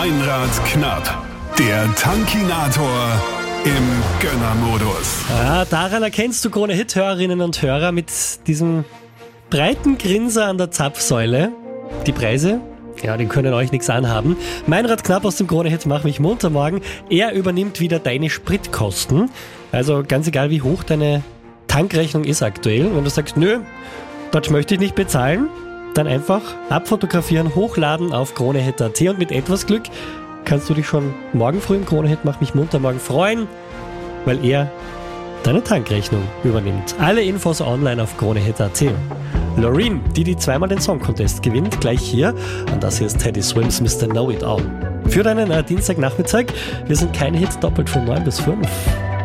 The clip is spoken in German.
Meinrad Knapp, der Tankinator im Gönnermodus. Ja, daran erkennst du Krone-Hit-Hörerinnen und Hörer mit diesem breiten Grinser an der Zapfsäule. Die Preise, ja, die können euch nichts anhaben. Meinrad Knapp aus dem Krone-Hit Mach mich munter morgen. Er übernimmt wieder deine Spritkosten. Also ganz egal, wie hoch deine Tankrechnung ist aktuell. Wenn du sagst, nö, das möchte ich nicht bezahlen, dann einfach abfotografieren, hochladen auf Krone-Hit.at und mit etwas Glück kannst du dich schon morgen früh im Krone-Hit Mach mich munter morgen freuen, weil er deine Tankrechnung übernimmt. Alle Infos online auf Krone-Hit.at. Loreen, die zweimal den Song Contest gewinnt, gleich hier. Und das hier ist Teddy Swims Mr. Know It All. Für deinen Dienstagnachmittag, wir sind keine Hits doppelt von 9 bis 5.